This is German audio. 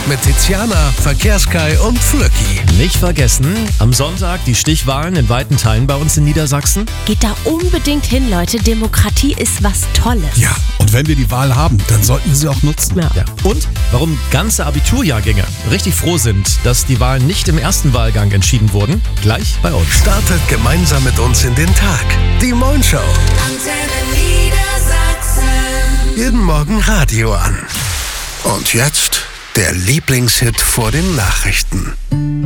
mit Tiziana, Verkehrskai und Flöcki. Nicht vergessen, am Sonntag die Stichwahlen in weiten Teilen bei uns in Niedersachsen. Geht da unbedingt hin, Leute. Demokratie ist was Tolles. Ja, und wenn wir die Wahl haben, dann sollten wir sie auch nutzen. Ja. Ja. Und warum ganze Abiturjahrgänge richtig froh sind, dass die Wahlen nicht im ersten Wahlgang entschieden wurden, gleich bei uns. Startet gemeinsam mit uns in den Tag. Die Moin Show. Antenne Niedersachsen. Jeden Morgen Radio an. Und jetzt der Lieblingshit vor den Nachrichten.